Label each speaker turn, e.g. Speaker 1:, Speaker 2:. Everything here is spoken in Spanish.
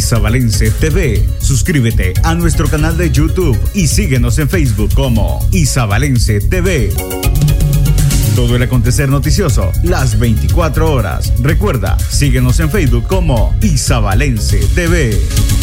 Speaker 1: Isabalense TV. Suscríbete a nuestro canal de YouTube y síguenos en Facebook como Isabalense TV. Todo el acontecer noticioso, las 24 horas. Recuerda, síguenos en Facebook como Isabalense TV.